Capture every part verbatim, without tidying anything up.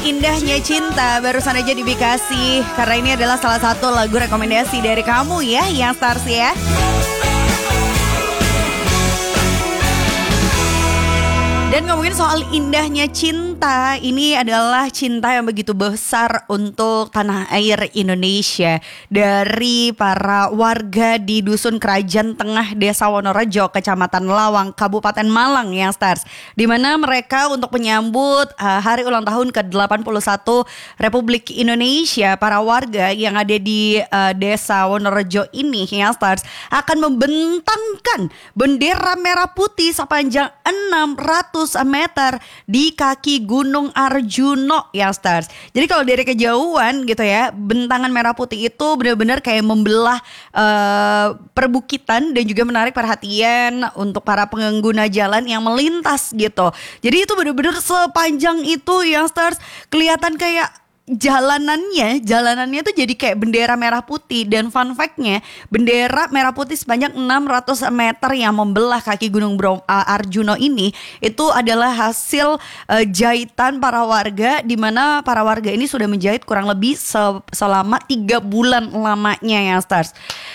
Indahnya Cinta barusan aja dikasih karena ini adalah salah satu lagu rekomendasi dari kamu ya, yang Stars ya. Dan ngomongin soal indahnya cinta, ini adalah cinta yang begitu besar untuk tanah air Indonesia. Dari para warga di Dusun Kerajaan Tengah, Desa Wonorejo, Kecamatan Lawang, Kabupaten Malang yang Stars. Di mana mereka untuk menyambut uh, hari ulang tahun ke delapan puluh satu Republik Indonesia, para warga yang ada di uh, Desa Wonorejo ini yang Stars akan membentangkan bendera merah putih sepanjang enam ratus meter di kaki Gunung Arjuno yang Stars. Jadi kalau dari kejauhan gitu ya, bentangan merah putih itu benar-benar kayak membelah uh, perbukitan dan juga menarik perhatian untuk para pengguna jalan yang melintas gitu. Jadi itu benar-benar sepanjang itu yang Stars, kelihatan kayak jalanannya, jalanannya tuh jadi kayak bendera merah putih. Dan fun fact-nya, bendera merah putih sepanjang enam ratus meter yang membelah kaki Gunung Bro, uh, Arjuno ini itu adalah hasil uh, jahitan para warga, di mana para warga ini sudah menjahit kurang lebih se- selama tiga bulan lamanya ya Stars.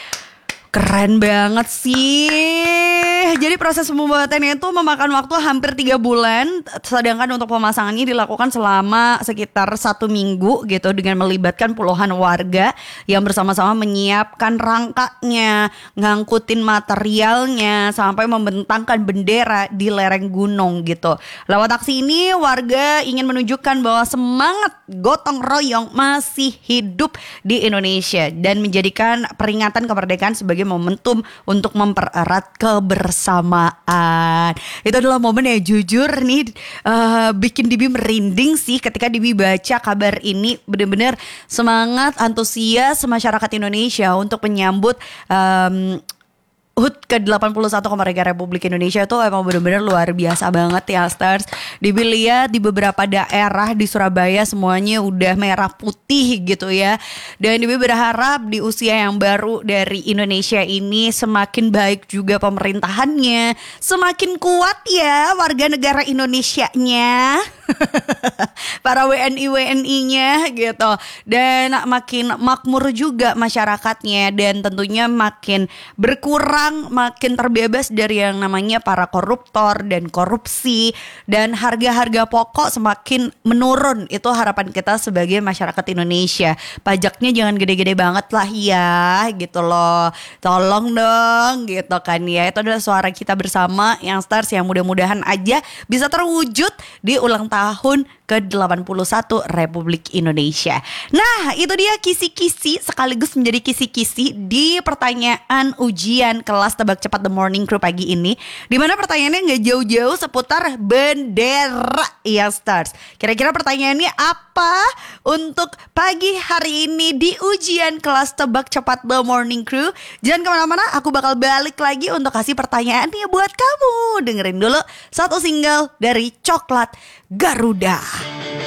Keren banget sih. Jadi proses pembuatannya itu memakan waktu hampir tiga bulan. Sedangkan untuk pemasangannya dilakukan selama sekitar satu minggu gitu, dengan melibatkan puluhan warga yang bersama-sama menyiapkan rangkanya, ngangkutin materialnya, sampai membentangkan bendera di lereng gunung gitu. Lewat aksi ini warga ingin menunjukkan bahwa semangat gotong royong masih hidup di Indonesia dan menjadikan peringatan kemerdekaan sebagai momentum untuk mempererat kebersamaan. Itu adalah momen yang jujur nih uh, bikin Dibi merinding sih ketika Dibi baca kabar ini. Benar-benar semangat, antusias masyarakat Indonesia untuk menyambut um, H U T ke delapan puluh satu kemerdekaan Republik Indonesia itu emang benar-benar luar biasa banget ya Stars. Dibi lihat di beberapa daerah di Surabaya semuanya udah merah putih gitu ya. Dan Dibi berharap di usia yang baru dari Indonesia ini semakin baik juga pemerintahannya, semakin kuat ya warga negara Indonesianya. Para W N I W N I-nya gitu. Dan makin makmur juga masyarakatnya, dan tentunya makin berkurang, makin terbebas dari yang namanya para koruptor dan korupsi, dan harga-harga pokok semakin menurun. Itu harapan kita sebagai masyarakat Indonesia. Pajaknya jangan gede-gede banget lah ya gitu loh. Tolong dong gitu kan ya. Itu adalah suara kita bersama yang Stars, yang mudah-mudahan aja bisa terwujud di ulang tahun ke delapan puluh satu Republik Indonesia. Nah, itu dia kisi-kisi sekaligus menjadi kisi-kisi di pertanyaan ujian kelas tebak cepat The Morning Crew pagi ini, di mana pertanyaannya nggak jauh-jauh seputar bendera ya Stars. Kira-kira pertanyaannya apa untuk pagi hari ini di ujian kelas tebak cepat The Morning Crew? Jangan kemana-mana, aku bakal balik lagi untuk kasih pertanyaannya buat kamu. Dengerin dulu satu single dari Coklat Garuda.